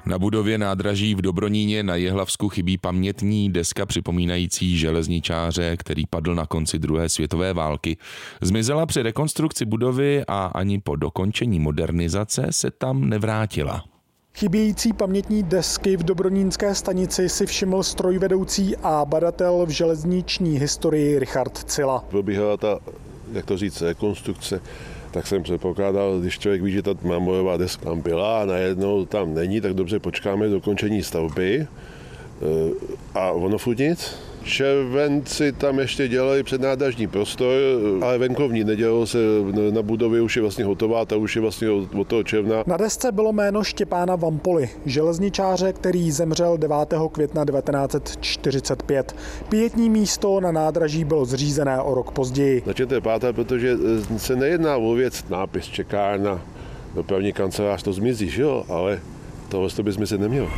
Na budově nádraží v Dobroníně na Jihlavsku chybí pamětní deska připomínající železničáře, který padl na konci druhé světové války. Zmizela při rekonstrukci budovy a ani po dokončení modernizace se tam nevrátila. Chybějící pamětní desky v Dobronínské stanici si všiml strojvedoucí a badatel v železniční historii Richard Cila. Probíhala ta, rekonstrukce, tak jsem předpokládal, když člověk ví, že ta mámorová deska tam byla a najednou tam není, tak dobře počkáme dokončení stavby a ono furt nic. Červenci tam ještě dělali přednádražní prostor, ale venkovní nedělalo se, na budově už je vlastně hotová, ta už je vlastně od toho června. Na desce bylo jméno Štěpána Vampoly, železničáře, který zemřel 9. května 1945. Pietní místo na nádraží bylo zřízené o rok později. Začněte pátat, protože se nejedná o věc, nápis čekárna, dopravní kancelář, to zmizí, že jo, ale tohle by zmizet nemělo.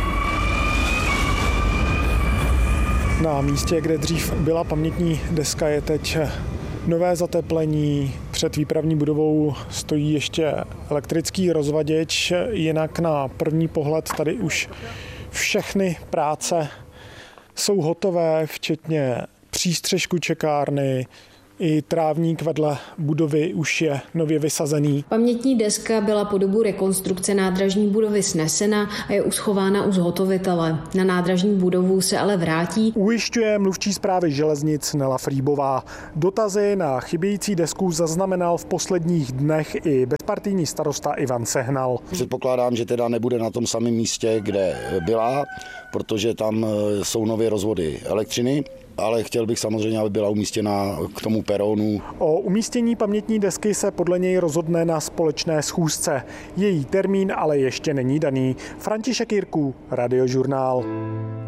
Na místě, kde dřív byla pamětní deska, je teď nové zateplení. Před výpravní budovou stojí ještě elektrický rozvaděč, jinak na první pohled tady už všechny práce jsou hotové, včetně přístřešku čekárny. I trávník vedle budovy už je nově vysazený. Pamětní deska byla po dobu rekonstrukce nádražní budovy snesena a je uschována u zhotovitele. Na nádražní budovu se ale vrátí. Ujišťuje mluvčí správy železnic Nela Frýbová. Dotazy na chybějící desku zaznamenal v posledních dnech i bezpartijní starosta Ivan Sehnal. Předpokládám, že teda nebude na tom samém místě, kde byla, protože tam jsou nové rozvody elektřiny. Ale chtěl bych samozřejmě, aby byla umístěna k tomu peronu. O umístění pamětní desky se podle něj rozhodne na společné schůzce. Její termín ale ještě není daný. František Jirků, Radiožurnál.